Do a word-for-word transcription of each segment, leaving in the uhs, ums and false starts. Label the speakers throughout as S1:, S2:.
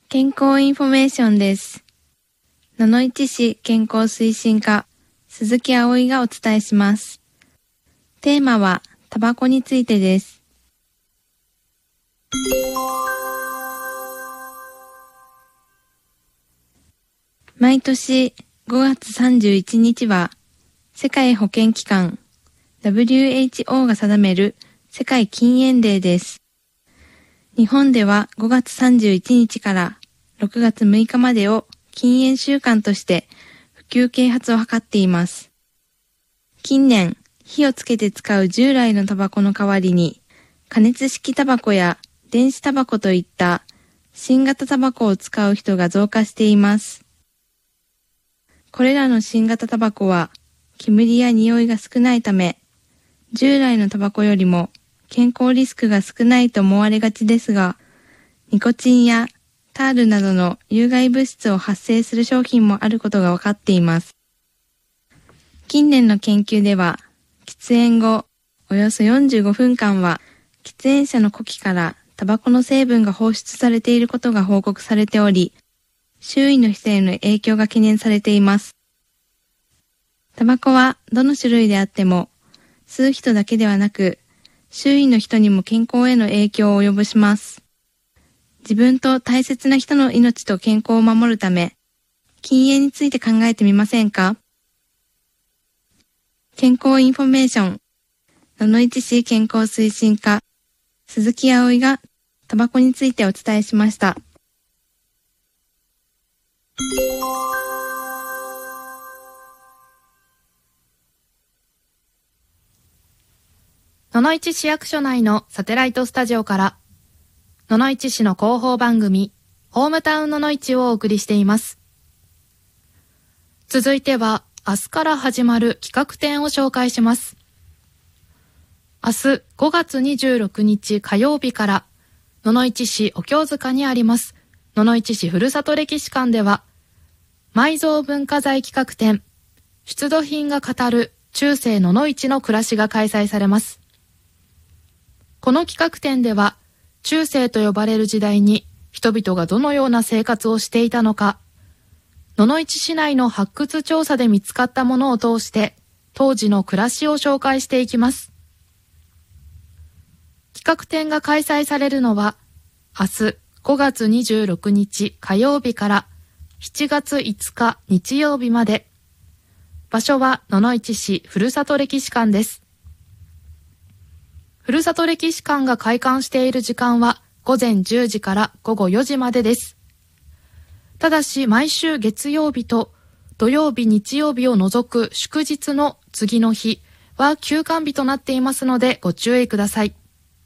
S1: 健康インフォメーションです。野々市市健康推進課鈴木葵がお伝えします。テーマはタバコについてです。毎年ごがつさんじゅういちにちは世界保健機関 ダブリューエイチオー が定める世界禁煙デーです。日本ではごがつさんじゅういちにちからろくがつむいかまでを禁煙週間として普及啓発を図っています。近年、火をつけて使う従来のタバコの代わりに、加熱式タバコや電子タバコといった新型タバコを使う人が増加しています。これらの新型タバコは煙や匂いが少ないため、従来のタバコよりも健康リスクが少ないと思われがちですが、ニコチンやタールなどの有害物質を発生する商品もあることが分かっています。近年の研究では、喫煙後、およそよんじゅうごふんかんは、喫煙者の呼気からタバコの成分が放出されていることが報告されており、周囲の人への影響が懸念されています。タバコはどの種類であっても、吸う人だけではなく、周囲の人にも健康への影響を及ぼします。自分と大切な人の命と健康を守るため、禁煙について考えてみませんか？健康インフォメーション、野々市市健康推進課、鈴木葵がタバコについてお伝えしました。
S2: 野々市市役所内のサテライトスタジオから野々市市の広報番組ホームタウン野々市をお送りしています。続いては明日から始まる企画展を紹介します。明日ごがつにじゅうろくにち火曜日から野々市市お経塚にあります野々市市ふるさと歴史館では埋蔵文化財企画展出土品が語る中世野々市の暮らしが開催されます。この企画展では中世と呼ばれる時代に人々がどのような生活をしていたのか、野々市市内の発掘調査で見つかったものを通して当時の暮らしを紹介していきます。企画展が開催されるのは明日ごがつにじゅうろくにち火曜日からしちがついつか日曜日まで。場所は野々市市ふるさと歴史館です。ふるさと歴史館が開館している時間はごぜんじゅうじからごごよじまでです。ただし毎週月曜日と土曜日日曜日を除く祝日の次の日は休館日となっていますのでご注意ください。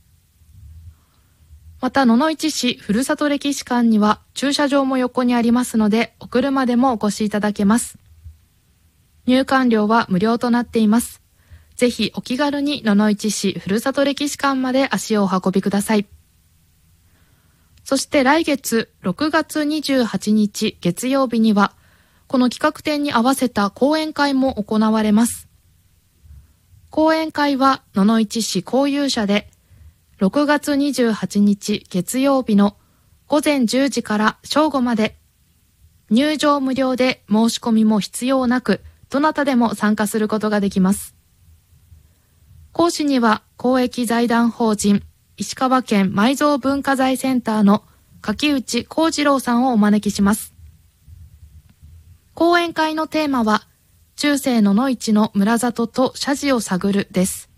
S2: また野々市市ふるさと歴史館には駐車場も横にありますのでお車でもお越しいただけます。入館料は無料となっています。ぜひお気軽に野々市市ふるさと歴史館まで足をお運びください。そして来月ろくがつにじゅうはちにち月曜日にはこの企画展に合わせた講演会も行われます。講演会は野々市市交友社でろくがつにじゅうはちにち月曜日のごぜんじゅうじから正午まで、入場無料で申し込みも必要なくどなたでも参加することができます。講師には公益財団法人石川県埋蔵文化財センターの柿内幸次郎さんをお招きします。講演会のテーマは中世野々市の村里と社寺を探るです。